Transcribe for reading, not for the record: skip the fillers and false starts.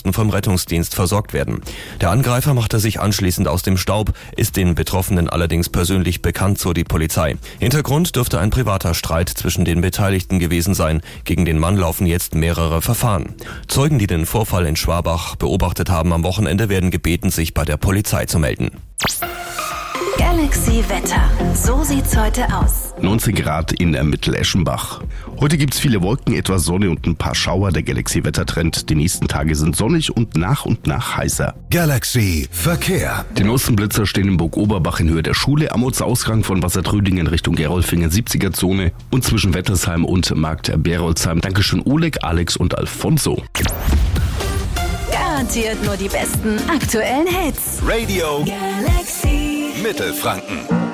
mussten vom Rettungsdienst versorgt werden. Der Angreifer machte sich anschließend aus dem Staub, ist den Betroffenen allerdings persönlich bekannt, so die Polizei. Hintergrund dürfte ein privater Streit zwischen den Beteiligten gewesen sein. Gegen den Mann laufen jetzt mehrere Verfahren. Zeugen, die den Vorfall in Schwabach beobachtet haben am Wochenende, werden gebeten, sich bei der Polizei zu melden. Galaxy Wetter. So sieht's heute aus. 19 Grad in Mitteleschenbach. Heute gibt's viele Wolken, etwas Sonne und ein paar Schauer. Der Galaxy Wettertrend. Die nächsten Tage sind sonnig und nach heißer. Galaxy Verkehr. Die neuesten Blitzer stehen in Burg Oberbach in Höhe der Schule, am Ortsausgang von Wassertrödingen Richtung Gerolfingen 70er-Zone und zwischen Wettersheim und Markt Berolzheim. Dankeschön Oleg, Alex und Alfonso. Garantiert nur die besten aktuellen Hits. Radio Galaxy Mittelfranken.